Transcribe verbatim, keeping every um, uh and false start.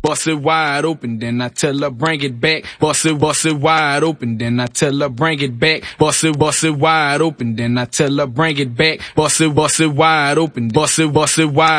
bust it wide open, then I tell her bring it back. Bust it, bust it wide open, then I tell her bring it back. Bust it, bust it wide open, then I tell her bring it back. Bust it, bust it wide open, bust it, bust it wide.